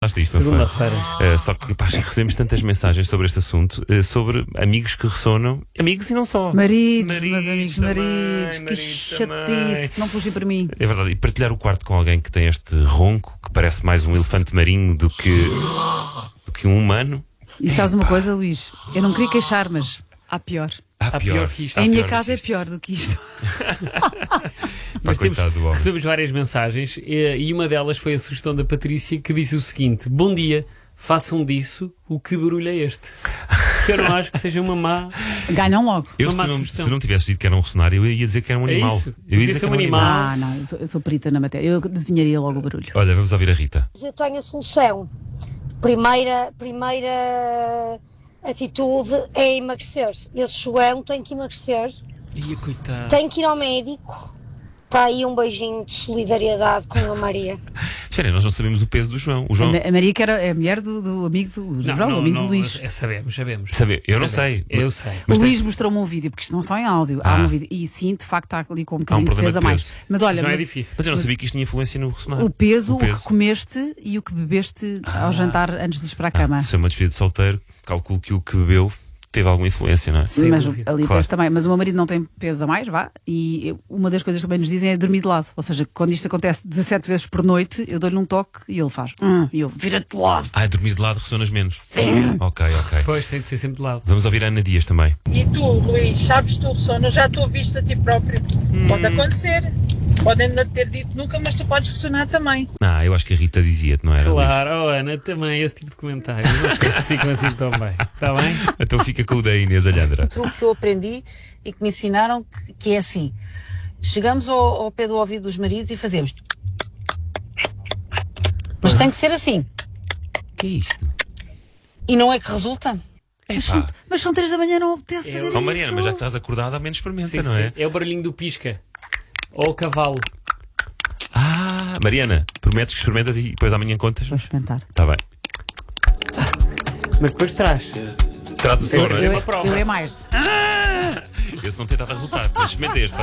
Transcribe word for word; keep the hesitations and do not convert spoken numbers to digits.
falaste disto, não foi? Segunda-feira. Uh, só que pá, recebemos tantas mensagens sobre este assunto, uh, sobre amigos que ressonam, amigos e não só. Maridos, Maridos meus amigos, também, maridos, que maridos chatice, não fugir para mim. É verdade, e partilhar o quarto com alguém que tem este ronco, que parece mais um elefante marinho do que, do que um humano. E sabes uma coisa, Luís? Eu não queria queixar, mas há pior. Há Há pior que isto. há Em minha pior casa do é que pior do que isto. Pá, Mas temos, coitado do homem. recebemos várias mensagens e, e uma delas foi a sugestão da Patrícia, que disse o seguinte: bom dia, façam disso o que barulho é este. Que eu não acho que seja uma má. Ganham logo. Eu, Uma se má não, sugestão. se não tivesse dito que era um ressonar, eu ia dizer que era um É animal. isso. Eu ia Podia dizer ser que era um um animal. animal. Ah, não, eu sou, eu sou perita na matéria. Eu adivinharia logo o barulho. Olha, vamos ouvir a Rita. Eu tenho a solução. Primeira, primeira atitude é emagrecer. Esse João tem que emagrecer, Ia, coitado. tem que ir ao médico. Pá, aí um beijinho de solidariedade com a Maria. Espera, nós não sabemos o peso do João. O A, João, Ma- a Maria, que era é a mulher do, do amigo do, do Não, João, não, do amigo não, do Luís. é, sabemos, sabemos. sabe, eu não Sabemos. sei. Eu sei. Mas o tem- Luís mostrou-me um vídeo, porque isto não é só em áudio, há Ah. um vídeo. E sim, de facto, está ali com um bocadinho de problema peso a de mais. peso. Mas olha, Já é mas difícil. Mas eu não sabia que isto tinha influência no ressonar. o peso, O o que peso. comeste e o que bebeste ao jantar antes de ir para a cama. Se é uma despedida de solteiro, calculo que o que bebeu teve alguma influência, não é? Sem mas dúvida. ali o Claro. peso também. Mas o meu marido não tem peso a mais, vá. E eu- uma das coisas que também nos dizem é dormir de lado. Ou seja, quando isto acontece dezassete vezes por noite, eu dou-lhe um toque e ele faz. Hum, e eu, vira-te de lado. Ah, dormir de lado ressonas menos. Sim. Ok, ok. Pois, tem de ser sempre de lado. Vamos ouvir a Ana Dias também. E tu, Luís, sabes tu ressonas, já tu ouviste a ti próprio. Pode acontecer. Podem não ter dito nunca, mas tu podes ressonar também. Ah, eu acho que a Rita dizia-te, não era? Claro, oh, Ana, também esse tipo de comentário. Não sei se ficam assim tão bem. Está bem? Luís? Então fica com o da Inês Alhandra. truque que eu aprendi e que me ensinaram que, que é assim: chegamos ao, ao pé do ouvido dos maridos e fazemos, mas tem que ser assim, Que é isto? e não é que resulta. Mas são, mas são três da manhã, não apetece fazer Oh, isso. Mariana, mas já que estás acordada, ao menos experimenta, Sim, não é? sim. É o barulhinho do pisca. Ou o cavalo. Ah, Mariana, prometes que experimentas e depois amanhã contas? Vou experimentar. Está bem. Mas depois traz. Traz o som, Eu- não eu- é? uma prova. Eu é mais. Esse não tem dado a resultar, mas experimenta este.